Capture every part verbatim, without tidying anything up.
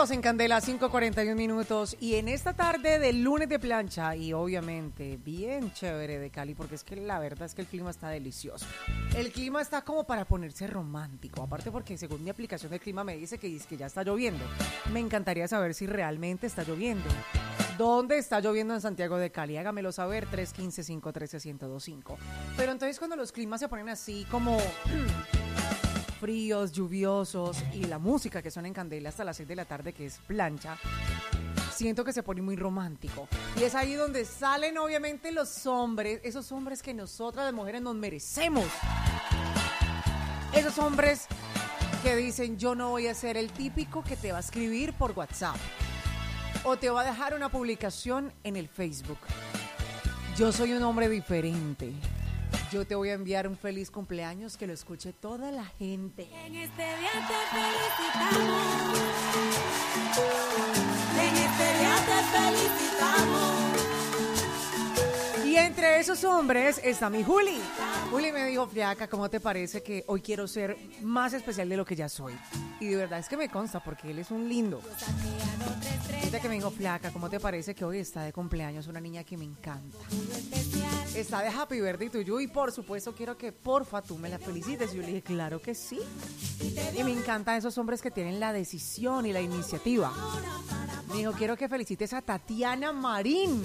Seguimos en Candela, cinco cuarenta y un minutos, y en esta tarde de lunes de plancha, y obviamente bien chévere de Cali, porque es que la verdad es que el clima está delicioso. El clima está como para ponerse romántico, aparte porque según mi aplicación de clima me dice que, que ya está lloviendo. Me encantaría saber si realmente está lloviendo. ¿Dónde está lloviendo en Santiago de Cali? Hágamelo saber, tres uno cinco, cinco uno tres, uno cero dos cinco. Pero entonces cuando los climas se ponen así como fríos, lluviosos, y la música que suena en Candela hasta las seis de la tarde, que es plancha, siento que se pone muy romántico. Y es ahí donde salen obviamente los hombres, esos hombres que nosotras las mujeres nos merecemos. Esos hombres que dicen, yo no voy a ser el típico que te va a escribir por WhatsApp o te va a dejar una publicación en el Facebook. Yo soy un hombre diferente. Yo te voy a enviar un feliz cumpleaños que lo escuche toda la gente. En este día te felicitamos. En este día te felicitamos. Y entre esos hombres está mi Juli. Juli me dijo, flaca, ¿cómo te parece que hoy quiero ser más especial de lo que ya soy? Y de verdad es que me consta porque él es un lindo. Dice que me dijo, flaca, ¿cómo te parece que hoy está de cumpleaños una niña que me encanta? Está de Happy Birthday to you y por supuesto quiero que porfa tú me la felicites. Y yo le dije, claro que sí. Y me encantan esos hombres que tienen la decisión y la iniciativa. Me dijo, quiero que felicites a Tatiana Marín.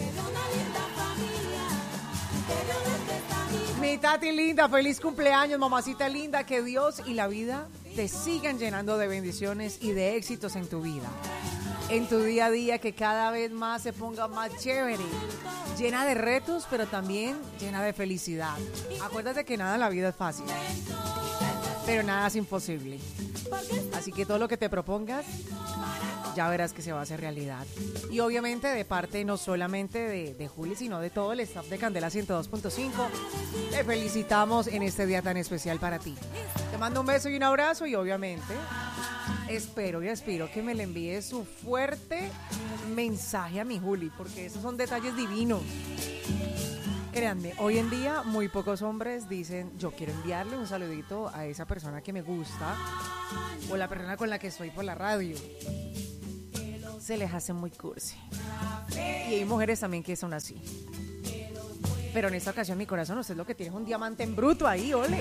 Mi Tati linda, feliz cumpleaños, mamacita linda, que Dios y la vida te sigan llenando de bendiciones y de éxitos en tu vida, en tu día a día, que cada vez más se ponga más chévere, llena de retos, pero también llena de felicidad. Acuérdate que nada en la vida es fácil, pero nada es imposible, así que todo lo que te propongas, ya verás que se va a hacer realidad. Y obviamente de parte no solamente de, de Juli, sino de todo el staff de Candela ciento dos punto cinco, te felicitamos en este día tan especial para ti. Te mando un beso y un abrazo y obviamente espero y aspiro que me le envíes su fuerte mensaje a mi Juli, porque esos son detalles divinos. Créanme, hoy en día muy pocos hombres dicen, yo quiero enviarle un saludito a esa persona que me gusta o la persona con la que estoy por la radio. Se les hace muy cursi. Y hay mujeres también que son así. Pero en esta ocasión mi corazón, usted lo que tiene es un diamante en bruto ahí, ole.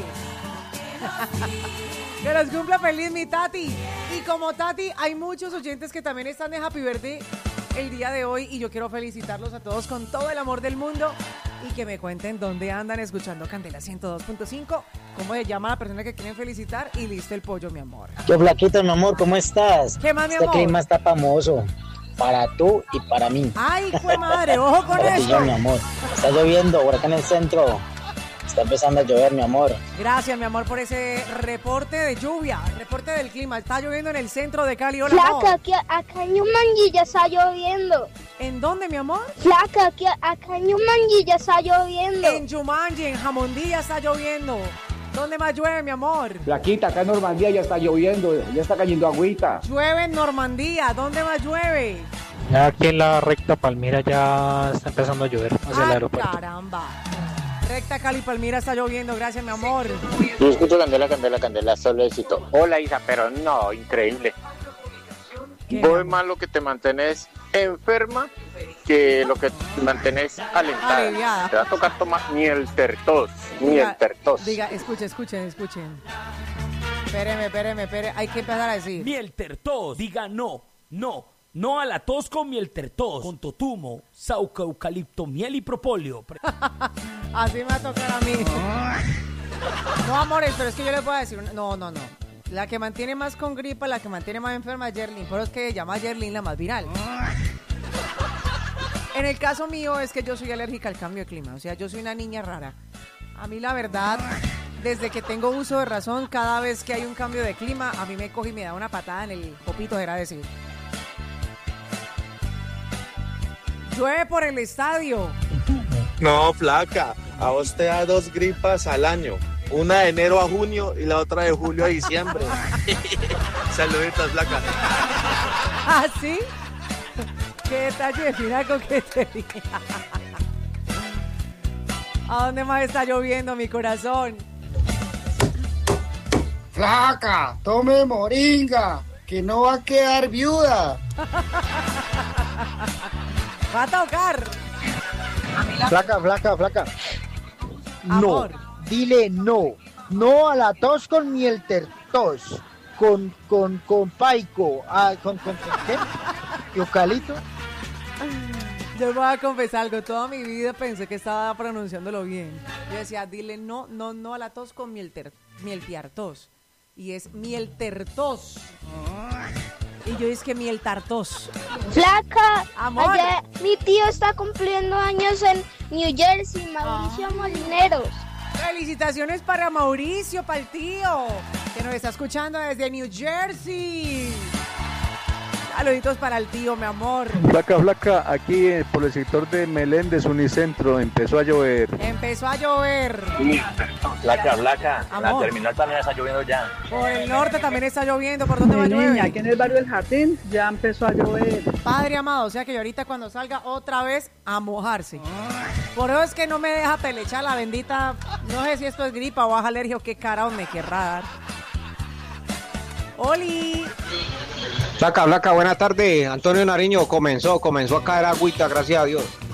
Que los cumpla feliz mi Tati. Y como Tati, hay muchos oyentes que también están de Happy Birthday el día de hoy y yo quiero felicitarlos a todos con todo el amor del mundo y que me cuenten dónde andan escuchando Candela ciento dos punto cinco, cómo se llama la persona que quieren felicitar y listo el pollo, mi amor. Yo, flaquito, mi amor, ¿cómo estás? ¿Qué más, mi este amor? Este clima está famoso para tú y para mí. Ay, fue madre, ojo con para esto. Yo, mi amor, está lloviendo por acá en el centro. Está empezando a llover, mi amor. Gracias, mi amor, por ese reporte de lluvia, reporte del clima. Está lloviendo en el centro de Cali. Hola, Flaca, aquí, acá en Yumanji ya está lloviendo. ¿En dónde, mi amor? Flaca, aquí, acá en Yumanji ya está lloviendo. En Yumanji, en Jamondía está lloviendo. ¿Dónde más llueve, mi amor? Flaquita, acá en Normandía ya está lloviendo, ya está cayendo agüita. Llueve en Normandía. ¿Dónde más llueve? Aquí en la recta Palmira ya está empezando a llover hacia el ¡Ay, aeropuerto. caramba! Recta Cali Palmira está lloviendo, gracias mi amor. Yo escucho Candela, Candela, Candela, solo éxito. Hola Isa, pero no, increíble. Vos más lo que te mantenés enferma que lo que te mantenés alentada. Aliviada. Te va a tocar tomar miel tertos, miel tertos. Diga, escuchen, escuchen, escuchen. Espéreme, espéreme, espéreme, hay que empezar a decir. Miel tertos, diga no, no. No a la tos con miel tertos, con totumo, sauca, eucalipto, miel y propóleo. Así me va a tocar a mí. No, amores, pero es que yo les voy a decir, una... no, no, no. La que mantiene más con gripa, la que mantiene más enferma es Yerlin, pero es que llama a Yerlin la más viral. En el caso mío es que yo soy alérgica al cambio de clima, o sea, yo soy una niña rara. A mí la verdad, desde que tengo uso de razón, cada vez que hay un cambio de clima, a mí me coge y me da una patada en el popito, era decir. Llueve por el estadio. No, flaca, a vos te da dos gripas al año. Una de enero a junio y la otra de julio a diciembre. Saluditos, flaca. ¿Ah, sí? Qué detalle de fina coquetería. ¿A dónde más está lloviendo mi corazón? Flaca, tome moringa. que no va a quedar viuda. Va a tocar. Flaca, flaca, flaca. Amor. No, dile no. No a la tos con miel tertos. Con, con, con paico. Ah, con, con, con, ¿qué? Eucalipto. Yo voy a confesar algo. Toda mi vida pensé que estaba pronunciándolo bien. Yo decía, dile no, no, no a la tos con miel, ter, miel tiartos. Y es miel tertos. Y yo es que miel tartos. Flaca, Amor. allá mi tío está cumpliendo años en New Jersey, Mauricio Molineros. Felicitaciones para Mauricio, para el tío, que nos está escuchando desde New Jersey. Saluditos para el tío, mi amor. Flaca, flaca, aquí eh, por el sector de Meléndez, Unicentro, empezó a llover. Empezó a llover. Flaca, flaca, Amor. la terminal también está lloviendo ya. Por el norte también está lloviendo. ¿Por dónde va a llover? Aquí en el barrio del Jardín ya empezó a llover. Padre amado, o sea que yo ahorita cuando salga otra vez a mojarse. Por eso es que no me deja pelechar la bendita. No sé si esto es gripa o baja alergia o qué carajo me querrá dar. ¡Oli! Flaca, flaca, buena tarde. Antonio Nariño comenzó, comenzó a caer agüita, gracias a Dios.